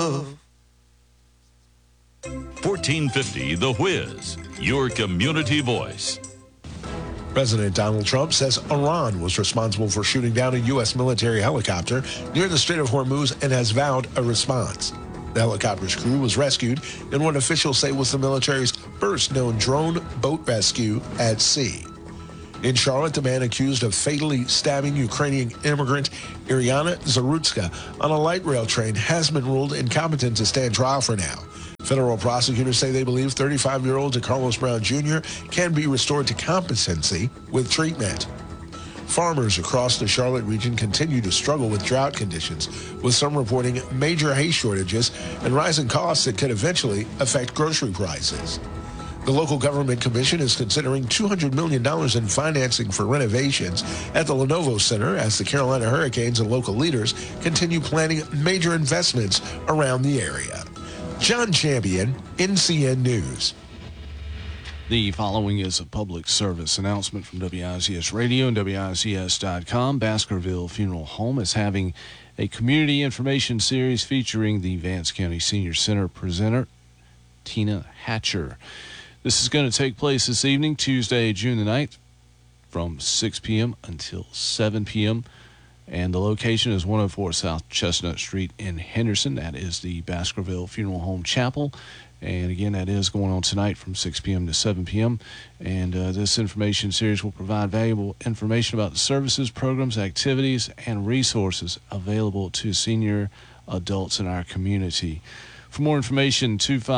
1450 The Whiz, your community voice. President Donald Trump says Iran was responsible for shooting down a U.S. military helicopter near the Strait of Hormuz and has vowed a response. The helicopter's crew was rescued in what officials say was the military's first known drone boat rescue at sea. In Charlotte, the man accused of fatally stabbing Ukrainian immigrant Iryana Zarutska on a light rail train has been ruled incompetent to stand trial for now. Federal prosecutors say they believe 35-year-old DeCarlos Brown Jr. can be restored to competency with treatment. Farmers across the Charlotte region continue to struggle with drought conditions, with some reporting major hay shortages and rising costs that could eventually affect grocery prices. The local government commission is considering $200 million in financing for renovations at the Lenovo Center as the Carolina Hurricanes and local leaders continue planning major investments around the area. John Champion, NCN News. The following is a public service announcement from WICS Radio and WICS.com. Baskerville Funeral Home is having a community information series featuring the Vance County Senior Center presenter, Tina Hatcher. This is going to take place this evening, Tuesday, June the 9th, from 6 p.m. until 7 p.m., and the location is 104 South Chestnut Street in Henderson. That is the Baskerville Funeral Home Chapel. And again, that is going on tonight from 6 p.m. to 7 p.m. And this information series will provide valuable information about the services, programs, activities, and resources available to senior adults in our community. For more information,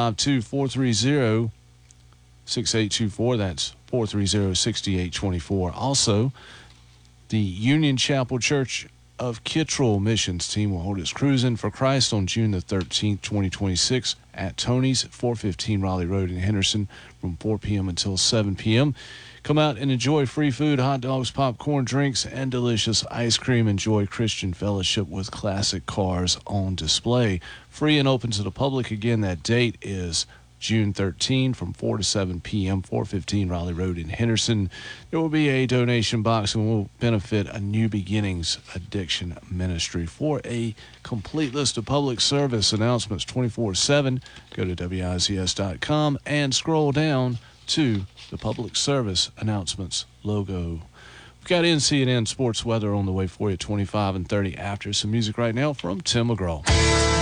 252-430-6824. That's 430-6824. Also, the Union Chapel Church of Kittrell missions team will hold its Cruising for Christ on June the 13th, 2026 at Tony's, 415 Raleigh Road in Henderson from 4 p.m. until 7 p.m. Come out and enjoy free food, hot dogs, popcorn, drinks, and delicious ice cream. Enjoy Christian fellowship with classic cars on display. Free and open to the public. Again, that date is June 13 from 4 to 7 p.m., 415 Raleigh Road in Henderson. There will be a donation box and will benefit a New Beginnings Addiction Ministry. For a complete list of public service announcements 24/7, go to WICS.com and scroll down to the public service announcements logo. We've got NCNN sports weather on the way for you, 25 and 30 after. Some music right now from Tim McGraw.